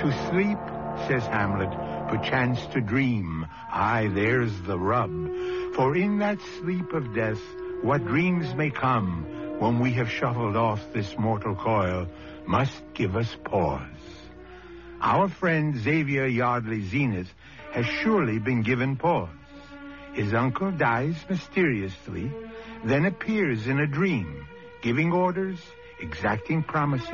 To sleep, says Hamlet, perchance to dream. Aye, there's the rub. For in that sleep of death, what dreams may come when we have shuffled off this mortal coil must give us pause. Our friend Xavier Yardley Zenith has surely been given pause. His uncle dies mysteriously, then appears in a dream, giving orders, exacting promises,